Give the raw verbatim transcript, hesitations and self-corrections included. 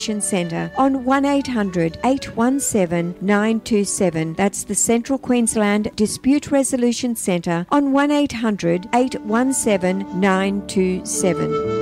Centre on one eight hundred, eight one seven, nine two seven. That's the Central Queensland Dispute Resolution Centre on one eight hundred, eight one seven, nine two seven.